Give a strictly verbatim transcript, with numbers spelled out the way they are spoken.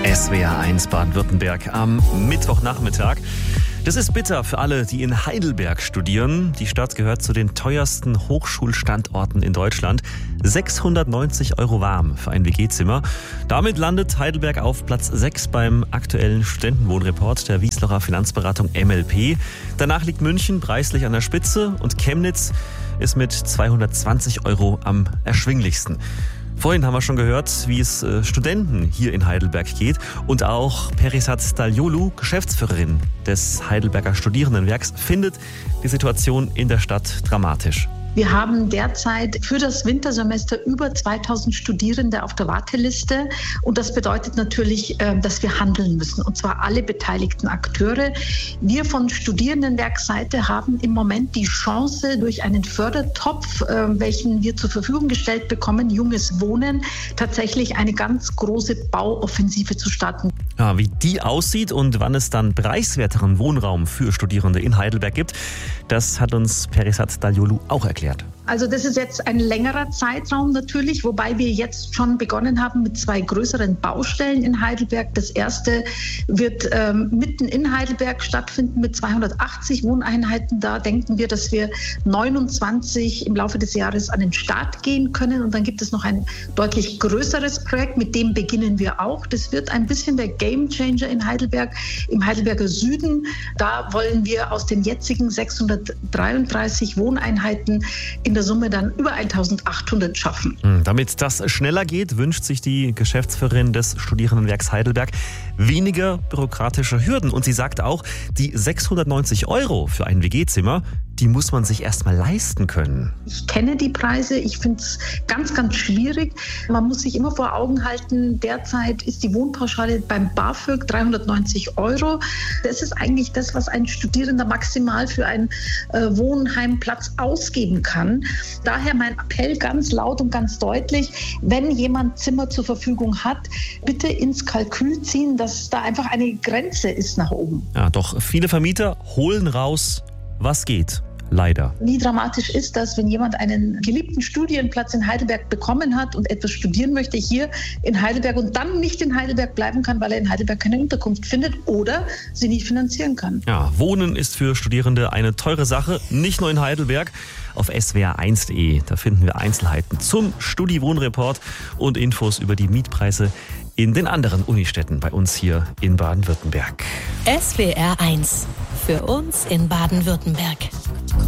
S W R eins Baden-Württemberg am Mittwochnachmittag. Das ist bitter für alle, die in Heidelberg studieren. Die Stadt gehört zu den teuersten Hochschulstandorten in Deutschland. sechshundertneunzig Euro warm für ein W G-Zimmer. Damit landet Heidelberg auf Platz sechs beim aktuellen Studentenwohnreport der Wieslocher Finanzberatung M L P. Danach liegt München preislich an der Spitze und Chemnitz ist mit zweihundertzwanzig Euro am erschwinglichsten. Vorhin haben wir schon gehört, wie es Studenten hier in Heidelberg geht. Und auch Perisat Dalyolu, Geschäftsführerin des Heidelberger Studierendenwerks, findet die Situation in der Stadt dramatisch. Wir haben derzeit für das Wintersemester über zweitausend Studierende auf der Warteliste. Und das bedeutet natürlich, dass wir handeln müssen, und zwar alle beteiligten Akteure. Wir von Studierendenwerksseite haben im Moment die Chance, durch einen Fördertopf, welchen wir zur Verfügung gestellt bekommen, Junges Wohnen, tatsächlich eine ganz große Bauoffensive zu starten. Ja, wie die aussieht und wann es dann preiswerteren Wohnraum für Studierende in Heidelberg gibt, das hat uns Perisat Dalyolu auch erklärt. Also das ist jetzt ein längerer Zeitraum natürlich, wobei wir jetzt schon begonnen haben mit zwei größeren Baustellen in Heidelberg. Das erste wird ähm, mitten in Heidelberg stattfinden mit zweihundertachtzig Wohneinheiten. Da denken wir, dass wir neunundzwanzig im Laufe des Jahres an den Start gehen können. Und dann gibt es noch ein deutlich größeres Projekt, mit dem beginnen wir auch. Das wird ein bisschen der Gamechanger in Heidelberg, im Heidelberger Süden. Da wollen wir aus den jetzigen sechshundertdreiunddreißig Wohneinheiten in der Summe dann über eintausendachthundert schaffen. Damit das schneller geht, wünscht sich die Geschäftsführerin des Studierendenwerks Heidelberg weniger bürokratische Hürden. Und sie sagt auch, die sechshundertneunzig Euro für ein W G-Zimmer, die muss man sich erstmal leisten können. Ich kenne die Preise, ich finde es ganz, ganz schwierig. Man muss sich immer vor Augen halten, derzeit ist die Wohnpauschale beim BAföG dreihundertneunzig Euro. Das ist eigentlich das, was ein Studierender maximal für einen äh, Wohnheimplatz ausgeben kann. Daher mein Appell ganz laut und ganz deutlich, wenn jemand Zimmer zur Verfügung hat, bitte ins Kalkül ziehen, dass da einfach eine Grenze ist nach oben. Ja, doch viele Vermieter holen raus, was geht. Leider. Wie dramatisch ist das, wenn jemand einen geliebten Studienplatz in Heidelberg bekommen hat und etwas studieren möchte hier in Heidelberg und dann nicht in Heidelberg bleiben kann, weil er in Heidelberg keine Unterkunft findet oder sie nicht finanzieren kann. Ja, Wohnen ist für Studierende eine teure Sache, nicht nur in Heidelberg. Auf S W R eins punkt de, da finden wir Einzelheiten zum Studi-Wohnreport und Infos über die Mietpreise in den anderen Unistädten bei uns hier in Baden-Württemberg. S W R eins. Für uns in Baden-Württemberg.